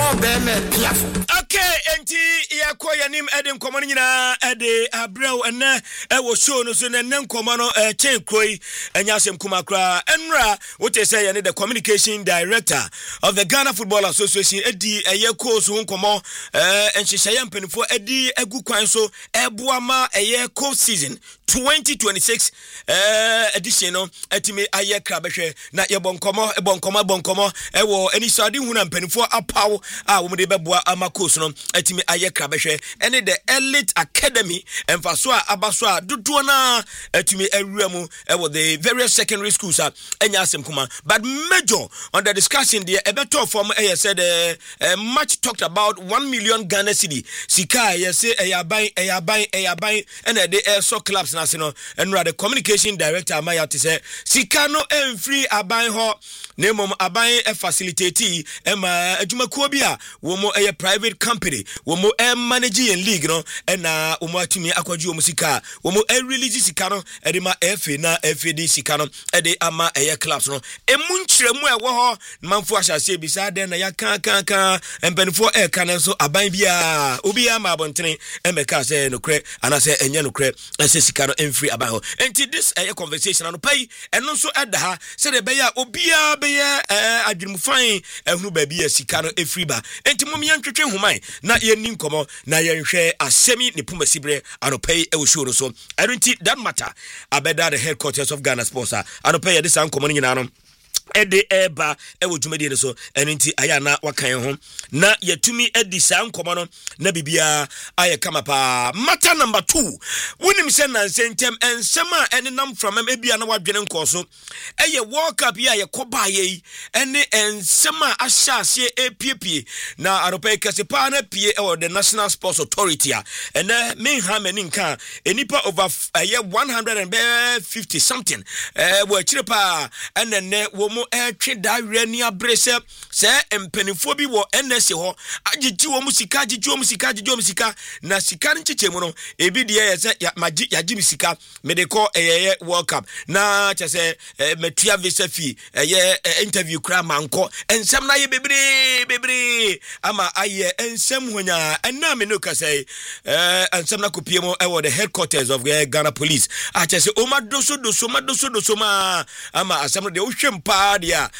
Okay, enti yako yanim eden komo nyina ede abrel ene wo show no so ne nkomo no chen kroi anyasem kuma kra enra wote say ye the communication director of the Ghana Football Association edi eyeko so nkomo enhyehyeye mpanifo edi agu kwan so eboama eyeko season 2026 edition no etimi aye kra behwe na ye bonkomo ewo enisade huna mpanifo apaw a wo de beboa amakos no etimi aye kra behwe ene the Elite Academy emfaso a abaso a dodo na etimi awuamu ewo the various secondary schools enya asem kuma but major on the discussion there ebeto form said much talked about 1 million Ghana cedi sika say eyaban ene the so clubs na se no enra the communication director amaya te say sika no free aban ho nemom aban facilitate ema adwumakuo bi a wo mo private company wo mo managing league no na wo mo atumi akwaji wo mo sika wo mo release sika no de ma FA na FD sika no de ama clubs no emu nkyeremu ewo ho manfo ahyase bisa den na ya kan empanifo kan so aban bia obi ama abontene emeka say no kre ana say enye no kre say sika no free aban ho enti this conversation no pay eno so eda ha say de beya obia beya adwumfan ehunu ba bia sika no free ba enti mom yantwetwe human na yenni nkomo na yenhwe asemi ne pumasibre anopay e wo show no so I don't think that matter abeda the headquarters of Ghana Sports anopay this nkomo nyina no ede eba ewo dwumadi ne so enti aya na wakan ho na yatumi edi sa nkomo no na bibia aye kama pa matter number 2 wonim se na sentem ensema ene nam from ebia na wadwene nkoso eye World Cup ya ye koba ye ene ensema ahyase epiepie na aropai kasepa na pie ewo the National Sports Authority ene menha mani nka enipa over 150 something wo chirepa ene wo twe da rani abrese se empanifo bi wo NS ho agigi wo musika na sika nchechemu no ebi de ye se ya jimi sika medeko World Cup na chese metua visa fee interview kra manko ensem na ye bebre ama aye ensem honya enna me no kase ensem na kopiemo ewo the headquarters of Ghana Police chese o madoso ma ama asem de wo hwempa dia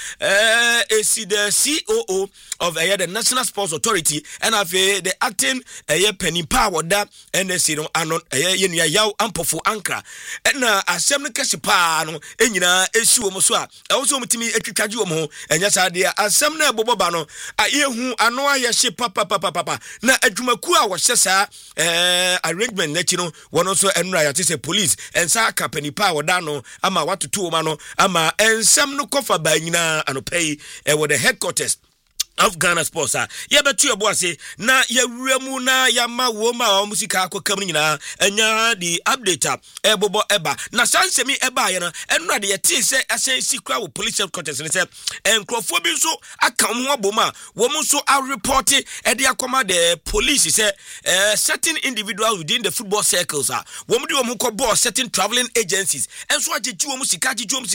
is the COO of the National Sports Authority and have the acting penny power that NSC no anon yenua yaw ampofo ankra na asem no kase pa no enyina esi wo so a also mutimi etwitwaje wo ho enya sa de asem na eboboba no ayehu ano ayehye papa na adwumaku a wo hyesa arrangement na chi no wono so enura ya tese police ensa ka penny power da no ama watoto wo ma no ama ensem no kofa ba nyina anopay with the headquarters of Ghana Sports ye betu eboase na yawuramu na yama wo ma musika akokam nyina enya di update ebobo eba na sansemi eba ye no eno de yete se asen sikra wo police headquarters ne se enkrofo bi so akam ho aboma wo mu so a report e de akoma the police se certain individuals within the football circles wo mu de wo mu ko boss certain traveling agencies enso agegi wo mu sika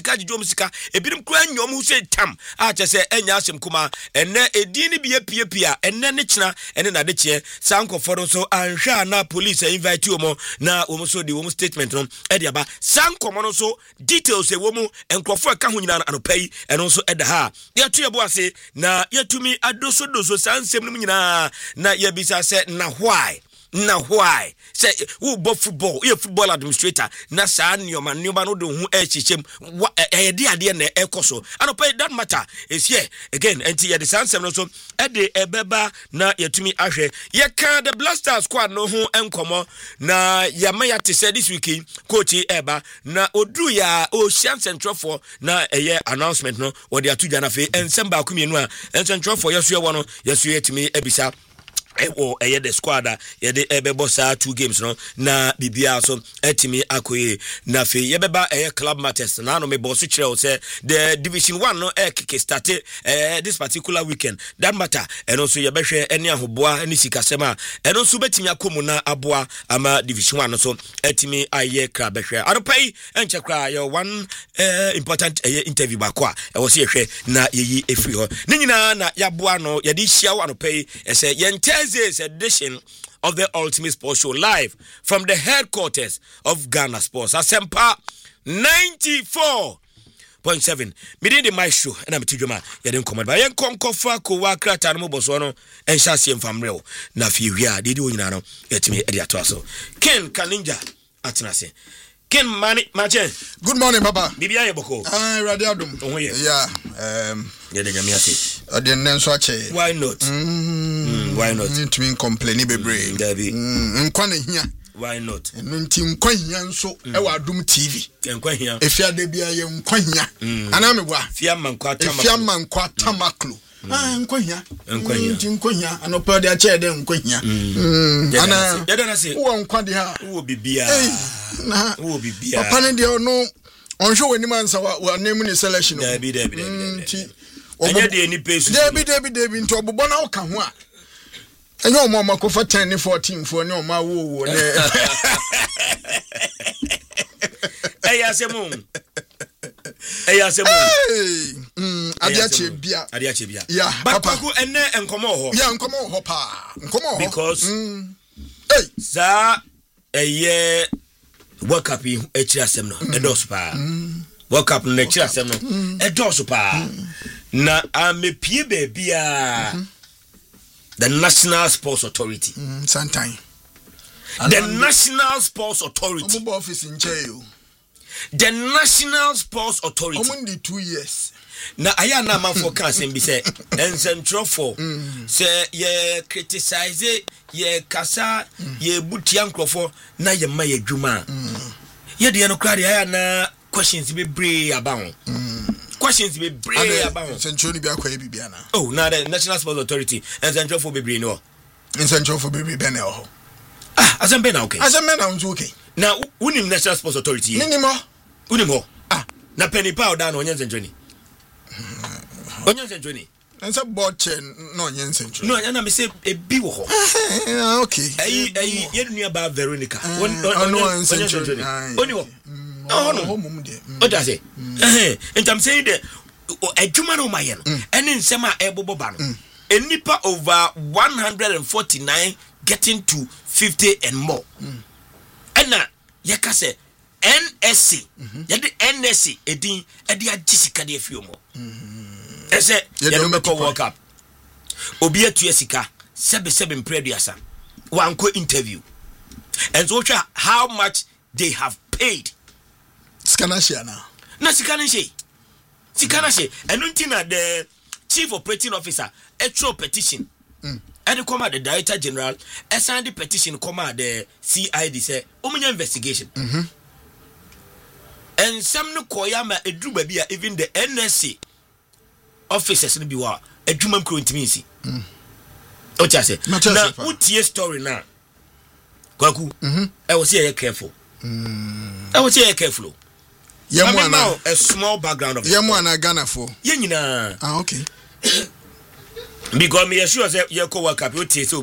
ebirim kra nyom hu se tam a chese enya asem kuma enne edini biye piepia enne ne kyena enne na de kye sankoforo so anhwa na police invite wo na wo so de wo statement no e de aba sankomo no so details e wo mu enkrofo ka ho nyina anopai eno so eda ha ye to yebo ase na yetumi adoso sansem no nyina na yebisa se na why say who bo football you football administrator na sa nyoma no do hu ehichem ade na ekoso anopai that matter is here again enti ye the sansem no so e de ebeba na yetumi ahwe ye kan the Blasters squad no hu enkomo na yama ya te say this week coach eba na odru ya Ocean Central for na eye announcement no wo de atu dwana fe ensem ba kumienu a Central for yeso ye wono yeso yetumi ebisa or the squad yede ebebo saa 2 games no na bibia so etimi akoye na fe yebeba club matters na no me boss kire say the division 1 no kick start this particular weekend that matter and also yebehwe ene ahoboa ene sikasema and also betimi akomu na aboa ama division 1 no so etimi aye kra behwe aropai enche kra your one important interview bakwa e wo se yehwe na yeyi efiri ho ni nyina na yaboa no yede hia wo aropai say Thursday's edition of the Ultimate Sports Show live from the headquarters of Ghana Sports. Asempa 94.7. Midin the maestro and I'm Tijoma. Yadin command by Yen Konkofa Kowa Krata no Bosono and Shasi Famrel. Na Furia, did you know yet me Ediatoso. Ken Kaninja Atinase. Ken Mani Machen. Good morning, Papa. Bibia Boko. Radiadum. Oh, yeah. Why not? Why not? To me complain bebre. Why not? Ntim kwanya nso e wa Adum TV. Enkwanya. Efia de bia ye nkwanya. Ana me wa. Fia mankwa tamaklo. Nkwanya. Ntim kwanya anopa de a che de nkwanya. Ana. Yadana se. Wo nkwade ha. Wo bibia. Na. Wo bibia. Papa ne de no onhwe wani mansa wa name ni selection. Debi. Obo de ni pesu. Debi nto obobo na oka ho a. Enye o mo makofa 10 ni 14 fo ni o ma wo ne. Eya semu. Adiache bia. Yeah, Papa ku enne enkomo ho. Yeah, enkomo ho pa. Enkomo ho. Because za eye World Cup echira sem no edos pa. World Cup no echira sem no edos pa. Na amepie bebia the National Sports Authority. Sometime. The National Sports Authority. Office in jail. The National Sports Authority. Only 2 years. Na aya na man for cancer be say ensentro for say ye criticize ye kasa ye butia nkrofo na ye ma ye dwuma. Ye de no krade aya na questions be brave about. Questions be brave about. Central ni bia kwa bibia na. Oh, na the National Sports Authority ensentro for be brave no. Ensentro for be brave na ho. Ah, azambe na okay. Azambe na unzo okay. Na unim National Sports Authority. Minimo. Unim ho. Ah, na penny powder no onye nsentro ni. Onye nsentro ni. Ensa board chain no onye nsentro. No, na me say e bi wo ho. Okay. Ayi ye nua ba Veronica. Onye nsentro ni. Oni ho. No mum de. O da say. And I'm saying that adwuma no maye no. Ene nsem a ebobo ba no. Enipa over 149 getting to 50 and more. And ye ka say NSC. Ye the NSC edin edi agisika de afio mo. Ese ye no meko World Cup. Obi atu asika sebe mpreduasa. Wanko interview. And so how much they have paid. Skanashia na. Na Sikanashi. And until the chief operating officer a petition. And the come at the director general, signed the petition come at the CID say, investigation. And some no koyama a drew baby even the NSC officers in the war a Juman crew intimacy. What I say? Now, what's your story now? Kwaku, I was here careful. Yamwana, a small background of Yamwana Ghana for Yenina. Okay. Because me assure you co-work up, you